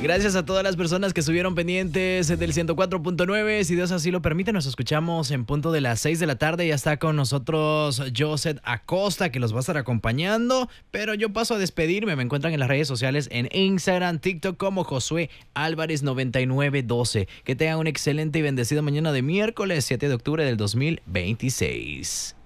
Gracias a todas las personas que estuvieron pendientes del 104.9. Si Dios así lo permite, nos escuchamos en punto de las 6 de la tarde. Ya está con nosotros Joseph Acosta, que los va a estar acompañando. Pero yo paso a despedirme. Me encuentran en las redes sociales, en Instagram, TikTok, como Josué Álvarez 9912. Que tengan un excelente y bendecido mañana de miércoles 7 de octubre del 2026.